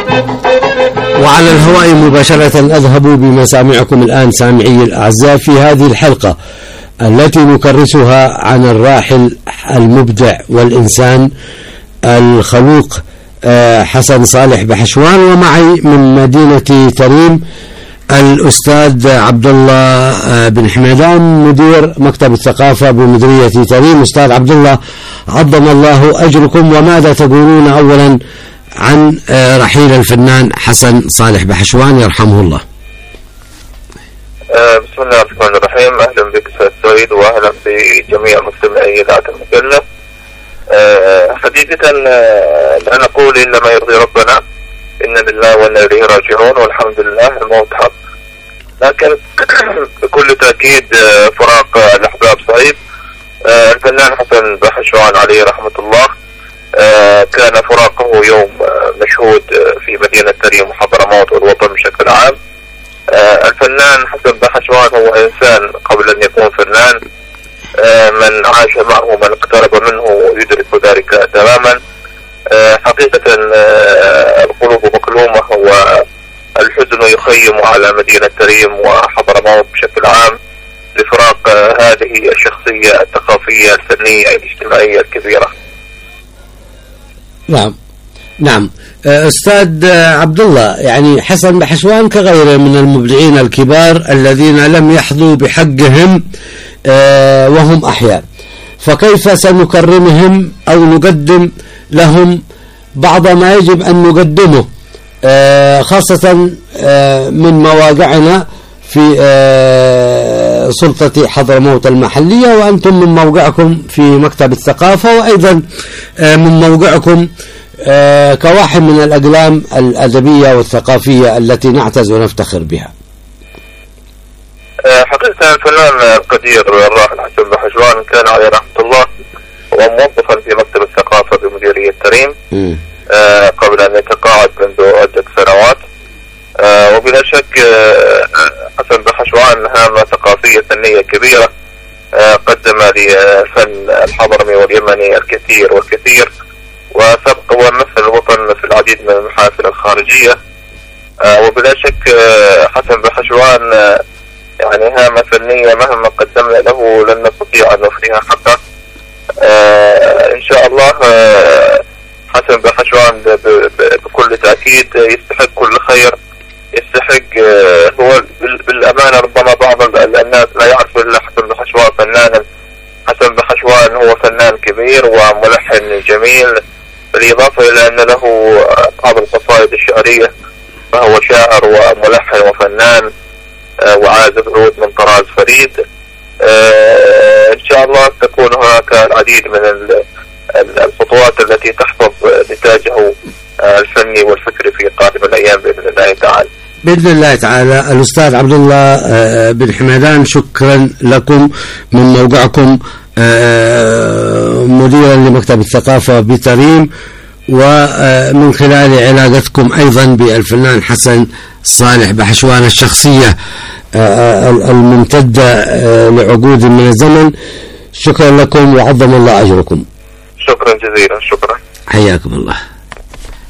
وعلى الهواء مباشرة أذهب بمسامعكم الآن سامعي الأعزاء في هذه الحلقة التي نكرسها عن الراحل المبدع والإنسان الخلوق حسن صالح بحشوان، ومعي من مدينة تريم الأستاذ عبد الله بن حميدان مدير مكتب الثقافة بمديرية تريم. أستاذ عبد الله، عظم الله أجركم، وماذا تقولون أولا عن رحيل الفنان حسن صالح بحشوان يرحمه الله؟ بسم الله الرحمن الرحيم. أهلا بك أستاذ سعيد، وأهلا بجميع مستمعي إذاعة المجلة. حقيقة لا نقول إلا ما يرضي ربنا، إن لله وإنا إليه راجعون، والحمد لله الموت حق. لكن بكل تأكيد فراق الأحباب صعيب. الفنان حسن بحشوان عليه رحمة الله كان فراقه يوم مشهود في مدينة تريم وحضرموت والوطن بشكل عام. الفنان حسن بحشوان هو إنسان قبل أن يكون فنان، من عاش معه من اقترب منه يدرك ذلك تماما. حقيقة القلوب مكلومة، والحزن يخيم على مدينة تريم وحضرموت بشكل عام لفراق هذه الشخصية الثقافية الفنية الاجتماعية الكبيرة. نعم أستاذ عبد الله، يعني حسن بحشوان كغيره من المبدعين الكبار الذين لم يحظوا بحقهم وهم أحياء، فكيف سنكرمهم أو نقدم لهم بعض ما يجب أن نقدمه، خاصة من مواقعنا في سلطة حضرموت المحلية، وأنتم من موقعكم في مكتب الثقافة، وأيضا من موقعكم كواحد من الأقلام الأدبية والثقافية التي نعتز ونفتخر بها. حقيقة الفنان القدير الراحل حسن بحشوان كان عليه رحمة الله وموظفا في مكتب الثقافة بمديرية تريم قبل أن يتقاعد منذ عدة سنوات. وبلا شك حسن بحشوان هامة ثقافية فنية كبيرة، قدم لفن الحضرمي واليمني الكثير والكثير، وسبق ومثل الوطن في العديد من المحافل الخارجية. وبلا شك حسن بحشوان يعني هامة فنية مهما قدمنا له لن نستطيع أن نوفيها حقه. إن شاء الله حسن بحشوان بكل تأكيد يستحق كل خير، يستحق. هو بالأمانة ربما بعض الناس لا يعرف إلا حسن بحشوان فنانا. حسن بحشوان هو فنان كبير وملحن جميل، بالإضافة إلى أن له بعض القصائد الشعرية، فهو شاعر وملحن وفنان وعازف عود من طراز فريد. إن شاء الله تكون هناك العديد من الخطوات التي تحفظ نتاجه الفني والفكري في قادم الأيام بإذن الله تعالى. بإذن الله تعالى. الأستاذ عبد الله بن حميدان، شكرا لكم من موقعكم مديرا لمكتب الثقافة بتريم، ومن خلال علاقتكم أيضا بالفنان حسن صالح بحشوان الشخصية الممتدة لعقود من الزمن. شكرا لكم وعظم الله أجركم. شكرا جزيلا. شكرا. حياكم الله.